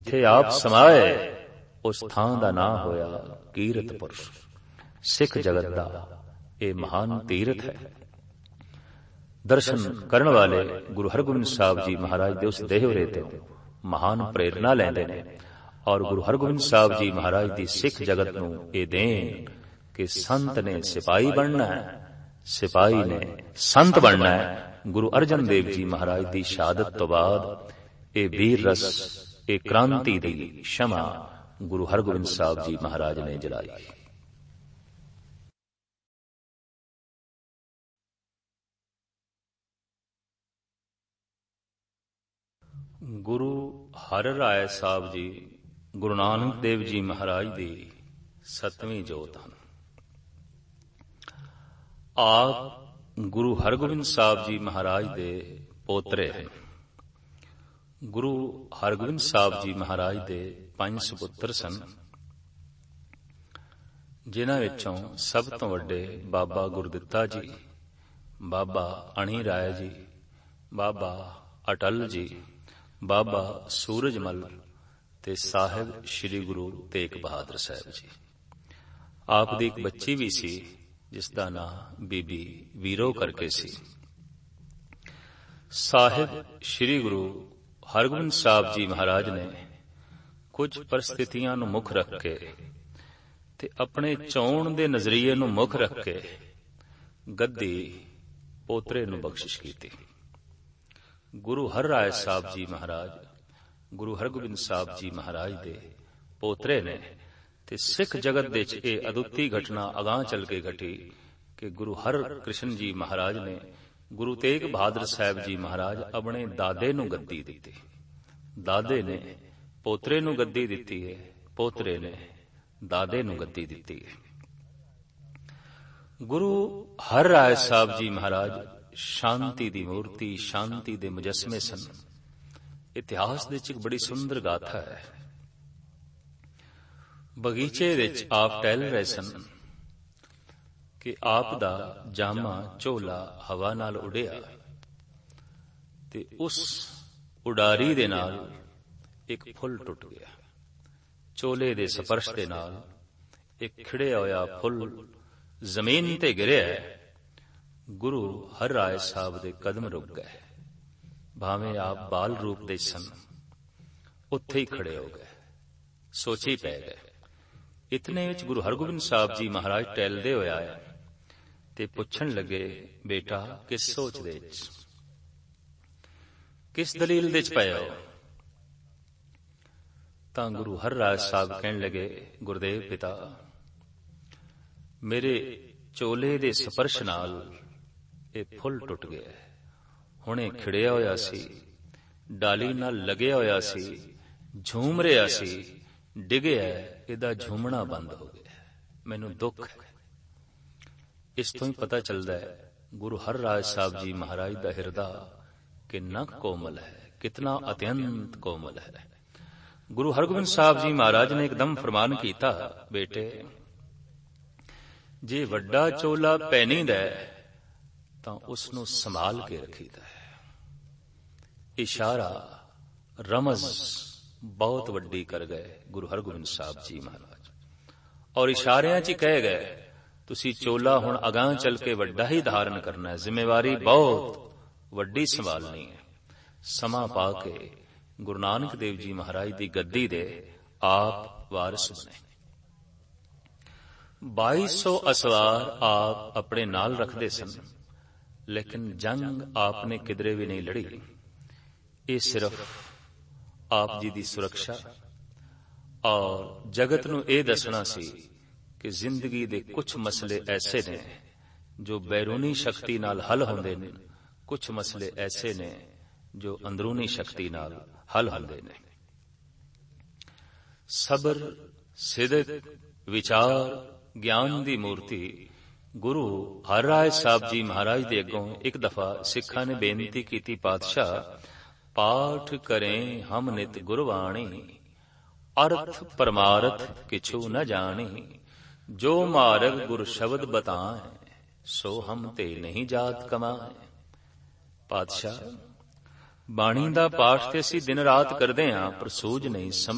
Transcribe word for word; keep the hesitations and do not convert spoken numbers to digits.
ਜਿੱਥੇ ਆਪ ਸਮਾਏ ਉਸ ਥਾਂ ਦਾ ਨਾਂ ਹੋਇਆ ਕੀਰਤਪੁਰ। ਸਿੱਖ ਜਗਤ ਦਾ ਇਹ ਮਹਾਨ ਤੀਰਥ ਹੈ। ਦਰਸ਼ਨ ਕਰਨ ਵਾਲੇ ਗੁਰੂ ਹਰਗੋਬਿੰਦ ਸਾਹਿਬ ਜੀ ਮਹਾਰਾਜ ਦੇ ਉਸ ਦੇਹਵਰੇ ਤੋਂ ਮਹਾਨ ਪ੍ਰੇਰਨਾ ਲੈਂਦੇ ਨੇ ਔਰ ਗੁਰੂ ਹਰਗੋਬਿੰਦ ਸਾਹਿਬ ਜੀ ਮਹਾਰਾਜ ਦੀ ਸਿੱਖ ਜਗਤ ਨੂੰ ਇਹ ਦੇਣ ਕਿ ਸੰਤ ਨੇ ਸਿਪਾਹੀ ਬਣਨਾ ਹੈ, ਸਿਪਾਹੀ ਨੇ ਸੰਤ ਬਣਨਾ ਹੈ। ਗੁਰੂ ਅਰਜਨ ਦੇਵ ਜੀ ਮਹਾਰਾਜ ਦੀ ਸ਼ਹਾਦਤ ਤੋਂ ਬਾਅਦ ਇਹ ਵੀਰ ਰਸ, ਇਹ ਕ੍ਰਾਂਤੀ ਦੀ ਸ਼ਮਾ ਗੁਰੂ ਹਰਗੋਬਿੰਦ ਸਾਹਿਬ ਜੀ ਮਹਾਰਾਜ ਨੇ ਜਲਾਈ। ਗੁਰੂ ਹਰਿ ਰਾਇ ਸਾਹਿਬ ਜੀ ਗੁਰੂ ਨਾਨਕ ਦੇਵ ਜੀ ਮਹਾਰਾਜ ਦੀ ਸੱਤਵੀਂ ਜੋਤ ਹਨ। ਆਪ ਗੁਰੂ ਹਰਗੋਬਿੰਦ ਸਾਹਿਬ ਜੀ ਮਹਾਰਾਜ ਦੇ ਪੋਤਰੇ ਹਨ। ਗੁਰੂ ਹਰਗੋਬਿੰਦ ਸਾਹਿਬ ਜੀ ਮਹਾਰਾਜ ਦੇ ਪੰਜ ਸੁਪੁੱਤਰ ਸਨ, ਜਿਨ੍ਹਾਂ ਵਿੱਚੋਂ ਸਭ ਤੋਂ ਵੱਡੇ ਬਾਬਾ ਗੁਰਦਿੱਤਾ ਜੀ, ਬਾਬਾ ਅਣੀ ਰਾਏ ਜੀ, ਬਾਬਾ ਅਟਲ ਜੀ, ਬਾਬਾ ਸੂਰਜਮਲ ਤੇ ਸਾਹਿਬ ਸ੍ਰੀ ਗੁਰੂ ਤੇਗ ਬਹਾਦਰ ਸਾਹਿਬ ਜੀ। ਆਪ ਦੀ ਇੱਕ ਬੱਚੀ ਵੀ ਸੀ ਜਿਸ ਦਾ ਨਾਂ ਬੀਬੀ ਵੀਰੋ ਕਰਕੇ ਸੀ। ਸਾਹਿਬ ਸ੍ਰੀ ਗੁਰੂ ਹਰਗੋਬਿੰਦ ਸਾਹਿਬ ਜੀ ਮਹਾਰਾਜ ਨੇ ਕੁਝ ਪਰਿਸਥਿਤੀਆਂ ਨੂੰ ਮੁੱਖ ਰੱਖ ਕੇ ਤੇ ਆਪਣੇ ਚੋਣ ਦੇ ਨਜ਼ਰੀਏ ਨੂੰ ਮੁੱਖ ਰੱਖ ਕੇ ਗੱਦੀ ਪੋਤਰੇ ਨੂੰ ਬਖਸ਼ਿਸ਼ ਕੀਤੀ। ਗੁਰੂ ਹਰਿ ਰਾਇ ਸਾਹਿਬ ਜੀ ਮਹਾਰਾਜ ਗੁਰੂ ਹਰਗੋਬਿੰਦ ਸਾਹਿਬ ਜੀ ਮਹਾਰਾਜ ਦੇ ਪੋਤਰੇ ਨੇ ਤੇ ਸਿੱਖ ਜਗਤ ਦੇ ਵਿੱਚ ਇਹ ਅਦੁੱਤੀ ਘਟਨਾ ਅਗਾਂਹ ਚੱਲ ਕੇ ਘਟੀ ਕਿ ਗੁਰੂ ਹਰਿ ਕ੍ਰਿਸ਼ਨ ਜੀ ਮਹਾਰਾਜ ਨੇ ਗੁਰੂ ਤੇਗ ਬਹਾਦਰ ਸਾਹਿਬ ਜੀ ਮਹਾਰਾਜ ਆਪਣੇ ਦਾਦੇ ਨੂੰ ਗੱਦੀ ਦਿੱਤੀ। ਦਾਦੇ ਨੇ ਪੋਤਰੇ ਨੂੰ ਗੱਦੀ ਦਿੱਤੀ ਹੈ, ਪੋਤਰੇ ਨੇ ਦਾਦੇ ਨੂੰ ਗੱਦੀ ਦਿੱਤੀ ਹੈ। ਗੁਰੂ ਹਰਿ ਰਾਇ ਸਾਹਿਬ ਜੀ ਮਹਾਰਾਜ ਸ਼ਾਂਤੀ ਦੀ ਮੂਰਤੀ, ਸ਼ਾਂਤੀ ਦੇ ਮੁਜੱਸਮੇ ਸਨ। ਇਤਿਹਾਸ ਦੇ ਵਿੱਚ ਇੱਕ ਬੜੀ ਸੁੰਦਰ ਗਾਥਾ ਹੈ। ਬਗੀਚੇ ਵਿੱਚ ਆਪ ਟਹਿਲ ਰਹੇ ਸਨ ਕਿ ਆਪ ਦਾ ਜਾਮਾ ਝੋਲਾ ਹਵਾ ਨਾਲ ਉੱਡਿਆ ਤੇ ਉਸ ਉਡਾਰੀ ਦੇ ਨਾਲ ਇੱਕ ਫੁੱਲ ਟੁੱਟ ਗਿਆ। ਝੋਲੇ ਦੇ ਸਪਰਸ਼ ਦੇ ਨਾਲ ਇੱਕ ਖਿੜਿਆ ਹੋਇਆ ਫੁੱਲ ਜ਼ਮੀਨ ਤੇ ਗਿਰਿਆ। ਗੁਰੂ ਹਰਿ ਰਾਇ ਸਾਹਿਬ ਦੇ ਕਦਮ ਰੁਕ ਗਏ। ਭਾਵੇਂ ਆਪ ਬਾਲ ਰੂਪ ਦੇ ਸਨ, ਉੱਥੇ ਹੀ ਖੜੇ ਹੋ ਗਏ, ਸੋਚੀ ਪੈ ਗਏ। ਇਤਨੇ ਵਿੱਚ ਗੁਰੂ ਹਰਗੋਬਿੰਦ ਸਾਹਿਬ ਜੀ ਮਹਾਰਾਜ ਟਹਿਲਦੇ ਹੋਏ ਆਏ ਤੇ ਪੁੱਛਣ ਲੱਗੇ, ਬੇਟਾ ਕਿਸ ਸੋਚ ਦੇ ਵਿੱਚ, ਕਿਸ ਦਲੀਲ ਦੇ ਚ ਪਏ ਹੋ? ਤਾਂ ਗੁਰੂ ਹਰਿ ਰਾਇ ਸਾਹਿਬ ਕਹਿਣ ਲੱਗੇ, ਗੁਰਦੇਵ ਪਿਤਾ, ਮੇਰੇ ਚੋਲੇ ਦੇ ਸਪਰਸ਼ ਨਾਲ ਇਹ ਫੁੱਲ ਟੁੱਟ ਗਿਆ। ਹੁਣੇ ਖਿੜਿਆ ਹੋਇਆ ਸੀ, ਡਾਲੀ ਨਾਲ ਲੱਗਿਆ ਹੋਇਆ ਸੀ, ਝੂਮ ਰਿਹਾ ਸੀ, ਡਿੱਗਿਆ, ਇਹਦਾ ਝੂਮਣਾ ਬੰਦ ਹੋ ਗਿਆ। ਮੈਨੂੰ ਦੁੱਖ ਹੈ। ਇਸ ਤੋਂ ਹੀ ਪਤਾ ਚੱਲਦਾ ਹੈ ਗੁਰੂ ਹਰਿ ਰਾਇ ਸਾਹਿਬ ਜੀ ਮਹਾਰਾਜ ਦਾ ਹਿਰਦਾ ਕਿੰਨਾ ਕੋਮਲ ਹੈ, ਕਿਤਨਾ ਅਤਿਅੰਤ ਕੋਮਲ ਹੈ। ਗੁਰੂ ਹਰਗੋਬਿੰਦ ਸਾਹਿਬ ਜੀ ਮਹਾਰਾਜ ਨੇ ਇੱਕਦਮ ਫਰਮਾਨ ਕੀਤਾ, ਬੇਟੇ ਜੇ ਵੱਡਾ ਚੋਲਾ ਪਹਿਨੀਦਾ ਤਾਂ ਉਸ ਨੂੰ ਸੰਭਾਲ ਕੇ ਰੱਖੀਦਾ ਹੈ। ਇਸ਼ਾਰਾ, ਰਮਜ਼ ਬਹੁਤ ਵੱਡੀ ਕਰ ਗਏ ਗੁਰੂ ਹਰਗੋਬਿੰਦ ਸਾਹਿਬ ਜੀ ਮਹਾਰਾਜ, ਔਰ ਇਸ਼ਾਰਿਆਂ 'ਚ ਹੀ ਕਹਿ ਗਏ, ਤੁਸੀਂ ਚੋਲਾ ਹੁਣ ਅਗਾਂਹ ਚੱਲ ਕੇ ਵੱਡਾ ਹੀ ਧਾਰਨ ਕਰਨਾ ਹੈ, ਜ਼ਿੰਮੇਵਾਰੀ ਬਹੁਤ ਵੱਡੀ ਸੰਭਾਲਣੀ ਹੈ। ਸਮਾਂ ਪਾ ਕੇ ਗੁਰੂ ਨਾਨਕ ਦੇਵ ਜੀ ਮਹਾਰਾਜ ਦੀ ਗੱਦੀ ਦੇ ਆਪ ਵਾਰਿਸ ਬਣੇ। ਬਾਈ ਸੌ ਅਸਵਾਰ ਆਪ ਆਪਣੇ ਨਾਲ ਰੱਖਦੇ ਸਨ, ਲੇਕਿਨ ਜੰਗ ਆਪ ਨੇ ਕਿਧਰੇ ਵੀ ਨਹੀਂ ਲੜੀ। ਇਹ ਸਿਰਫ ਆਪ ਜੀ ਦੀ ਸੁਰੱਖਿਆ ਔਰ ਜਗਤ ਨੂੰ ਇਹ ਦੱਸਣਾ ਸੀ ਕਿ ਜ਼ਿੰਦਗੀ ਦੇ ਕੁਝ ਮਸਲੇ ਐਸੇ ਨੇ ਜੋ ਬੈਰੂਨੀ ਸ਼ਕਤੀ ਨਾਲ ਹੱਲ ਹੁੰਦੇ ਨੇ, ਕੁਝ ਮਸਲੇ ਐਸੇ ਨੇ ਜੋ ਅੰਦਰੂਨੀ ਸ਼ਕਤੀ ਨਾਲ ਹੱਲ ਹੁੰਦੇ ਨੇ। ਸਬਰ, ਸਿਦਕ, ਵਿਚਾਰ, ਗਿਆਨ ਦੀ ਮੂਰਤੀ ਗੁਰੂ ਹਰਿ ਰਾਇ ਸਾਹਿਬ ਜੀ ਮਹਾਰਾਜ ਦੇ ਅੱਗੋਂ ਇੱਕ ਦਫਾ ਸਿੱਖਾਂ ਨੇ ਬੇਨਤੀ ਕੀਤੀ, ਪਾਤਸ਼ਾਹ ਪਾਠ ਕਰੇ ਹਮ ਨਿਤ ਗੁਰਬਾਣੀ, ਅਰਥ ਪਰਮਾਰਥ ਕਿਛੂ ਨ ਜਾਣੀ, ਜੋ ਮਾਰਗ ਗੁਰ ਸ਼ਬਦ ਬਤਾਏ, ਸੋ ਹਮ ਤੇ ਨਹੀਂ ਜਾਤ ਕਮਾਏ। ਪਾਤਸ਼ਾਹ ਬਾਣੀ ਦਾ ਪਾਠ ਤੇ ਅਸੀਂ ਦਿਨ ਰਾਤ ਕਰਦੇ ਹਾਂ, ਪਰ ਸੂਝ ਨਹੀਂ, ਸਮਝ